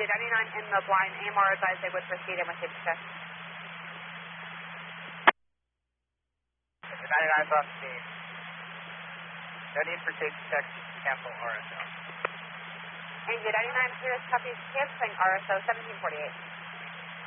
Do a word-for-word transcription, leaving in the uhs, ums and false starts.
ninety-nine in the blind. A M R advised they would proceed in with safety check. ninety-nine off speed. No need for safety check. Cancel R S O. And ninety-nine, clear, copy, canceling R S O seventeen forty-eight.